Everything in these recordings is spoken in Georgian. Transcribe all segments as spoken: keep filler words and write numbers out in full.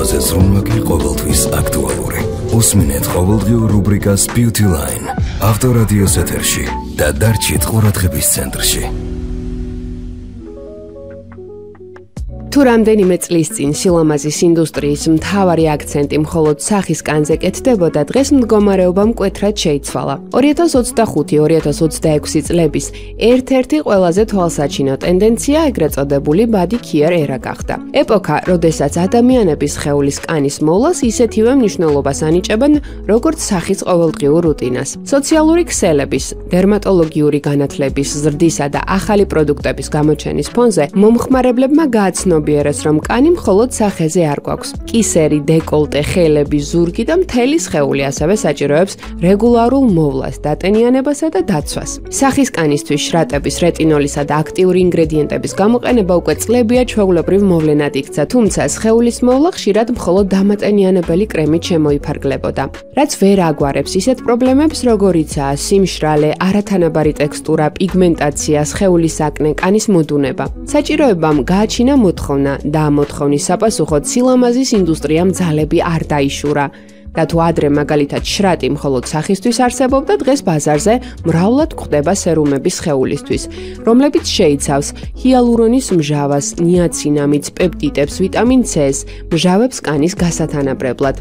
ზრუნვაკი ყოველთვის აქტუალური. უსმინეთ ყოველდღიურ რუბრიკას Beauty Line. ავტორადიოს ეთერში და დარჩით ყურადღების ცენტრში. თუ რამდენიმე წლის წინ სილამაზის ინდუსტრიის მთავარი აქცენტი მხოლოდ სახის კანზე კეთდებოდა, დღეს მდგომარეობა მკვეთრად შეიცვალა. ორი ათას ოცდახუთი ორი ათას ოცდაექვსი წლების ერთ-ერთი ყველაზე თვალსაჩინო ტენდენცია ეგრეთ წოდებული body care ერა გახდა. ეპოქა, როდესაც ადამიანები სხეულის კანის მოვლას ისეთივე მნიშვნელობას ანიჭებენ, როგორც სახის ყოველდღიურ რუტინას. სოციალური ქსელების, დერმატოლოგიური განათლების, ზრდისა და ახალი პროდუქტების გამოჩენის ფონზე მომხმარებლებმა გააცნობიერეს, რომ კანი მხოლოდ სახეზე არ გვაქვს. კისერი, დეკოლტე, ხელები, ზურგი და მთელი სხეული ასევე საჭიროებს რეგულარულ მოვლას, დატენიანებასა და დაცვას. სახის კანისთვის შრატების, რეტინოლისა და აქტიური ინგრედიენტების გამოყენება უკვე წლებია ჩვეულებრივ მოვლენად იქცა, თუმცა სხეულის მოვლა ხშირად მხოლოდ დამატენიანებელი კრემით შემოიფარგლებოდა, რაც ვერ აგვარებს ისეთ პრობლემებს, როგორიცაა სიმშრალე, არათანაბარი ტექსტურა, პიგმენტაცია, სხეულის აკნე, კანის მოდუნება. საჭიროებამ გააჩინა მოთხოვნა და ამ მოთხოვნის საპასუხოდ სილამაზის ინდუსტრიამ ძალები არ დაიშურა. და თუ ადრე მაგალითად შრატი მხოლოდ სახისთვის არსებობდა, დღეს ბაზარზე მრავლად გვხვდება სერუმები სხეულისთვის, რომლებიც შეიცავს ჰიალურონის მჟავას, ნიაცინამიდს, პეპტიდებს, ვიტამინ C-ს, მჟავებს კანის გასათანაბრებლად.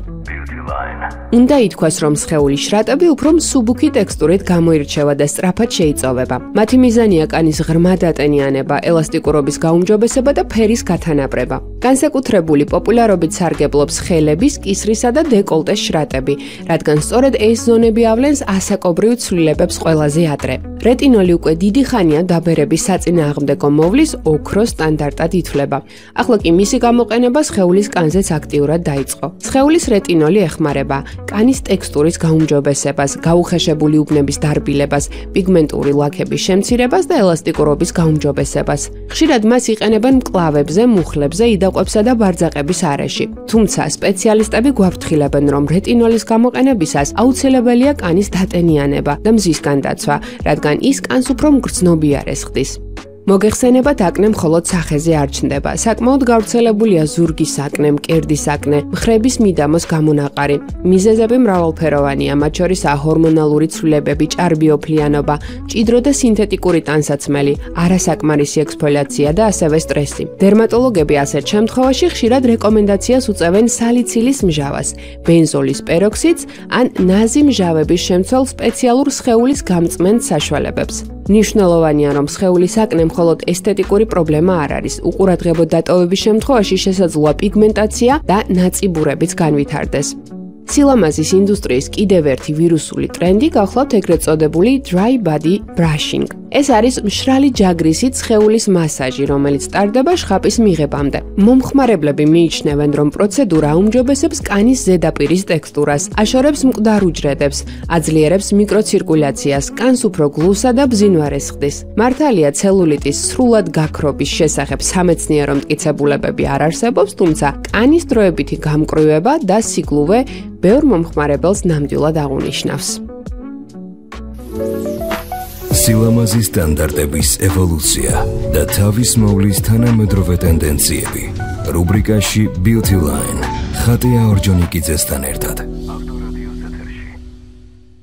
უნდა ითქვას, რომ სხეულის შრატები უფრო მსუბუქი ტექსტურით გამოირჩევა და სწრაფად შეიწოვება. მათი მიზანია კანის ღრმა დატენიანება, ელასტიკურობის გაუმჯობესება და ფერის გათანაბრება. განსაკუთრებული პოპულარობით სარგებლობს ხელების, კისრისა და დეკოლტეს შრატები, რადგან სწორედ ეს ზონები ავლენს ასაკობრივ ცვლილებებს ყველაზე ადრე. რეტინოლი უკვე დიდი ხანია დაბერების საწინააღმდეგო მოვლის ოქროს სტანდარტად ითვლება. ახლა კი მისი გამოყენება სხეულის კანზეც აქტიურად დაიწყო. სხეულის რეტინოლი ეხმარება კანის ტექსტურის გაუმჯობესებას, გაუხეშებული უბნების დარბილებას, პიგმენტური ლაქების შემცირებას და ელასტიკურობის გაუმჯობესებას. ხშირად მას იყენებენ მკლავებზე, მუხლებზე, იდაყვებსა და ბარძაყების არეში. თუმცა სპეციალისტები გვაფრთხილებენ, რომ რეტინოლის გამოყენებისას აუცილებელია კანის დატენიანება და მზისგან დაცვა, რადგან ის კანს უფრო მგრძნობიარეს ხდის. მოგეხსენებათ, აკნე მხოლოდ სახეზე არ ჩნდება. საკმაოდ გავრცელებულია ზურგის აკნე, მკერდის აკნე, მხრების მიდამოს გამონაყარი. მიზეზები მრავალფეროვანია, მათ შორისაა ჰორმონალური ცვლილებები, ჭარბიოფლიანობა, მჭიდრო და სინთეტიკური ტანსაცმელი, არასაკმარისი ექსფოლიაცია და ასევე სტრესი. დერმატოლოგები ასეთ შემთხვევაში ხშირად რეკომენდაციას უწევენ სალიცილის მჟავას, ბენზოლის პეროქსიდს ან ნაზი მჟავების შემცველ სპეციალურ სხეულის გამწმენთ საშუალებებს. მნიშვნელოვანია, რომ სხეულის აკნე მხოლოდ ესთეტიკური პრობლემა არ არის. უყურადღებო დატოვების შემთხვევაში შესაძლოა პიგმენტაცია და ნაწიბურებიც განვითარდეს. სილამაზის ინდუსტრიის კიდევ ერთი ვირუსული ტრენდი გახლავთ ეგრეთ წოდებული dry body brushing. ეს არის მშრალი ჯაგრისით სხეულის მასაჟი, რომელიც ტარდება შხაპის მიღებამდე. მომხმარებლები მიიჩნევენ, რომ პროცედურა აუმჯობესებს კანის ზედაპირის ტექსტურას, აშორებს მკვდარ უჯრედებს, აძლიერებს მიკროცირკულაციას, კანს უფრო გლუსა და ბზინვარეს ხდის. მართალია, ცელულიტის სრულად გაქრობის შესახებ სამეცნიერო მტკიცებულებები არ არსებობს, თუმცა კანის დროებითი გამკრვიება და სიკლუვე ბევრ მომხმარებელს ნამდვილად აღუნიშნავს. სილამაზის სტანდარტების ევოლუცია და თავის მოვლის თანამედროვე ტენდენციები. რუბრიკაში Beauty Line. ხატია ორჯონიკიძესთან ერთად.